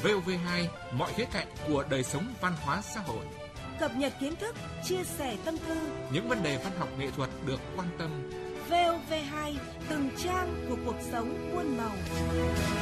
VOV2, mọi khía cạnh của đời sống văn hóa xã hội. Cập nhật kiến thức, chia sẻ tâm tư. Những vấn đề văn học nghệ thuật được quan tâm. VOV2, từng trang của cuộc sống muôn màu.